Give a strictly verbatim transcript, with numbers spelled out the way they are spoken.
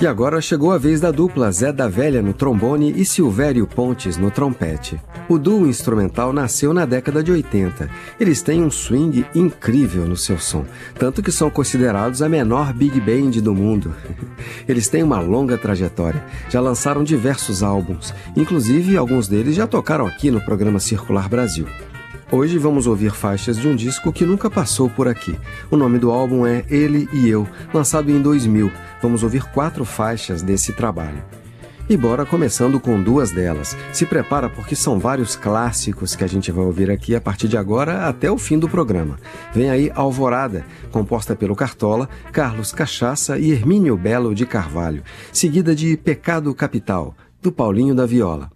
E agora chegou a vez da dupla Zé da Velha no trombone e Silvério Pontes no trompete. O duo instrumental nasceu na década de oitenta. Eles têm um swing incrível no seu som, tanto que são considerados a menor big band do mundo. Eles têm uma longa trajetória, já lançaram diversos álbuns, inclusive alguns deles já tocaram aqui no programa Circular Brasil. Hoje vamos ouvir faixas de um disco que nunca passou por aqui. O nome do álbum é Ele e Eu, lançado em dois mil. Vamos ouvir quatro faixas desse trabalho. E bora começando com duas delas. Se prepara porque são vários clássicos que a gente vai ouvir aqui a partir de agora até o fim do programa. Vem aí Alvorada, composta pelo Cartola, Carlos Cachaça e Hermínio Belo de Carvalho, seguida de Pecado Capital, do Paulinho da Viola.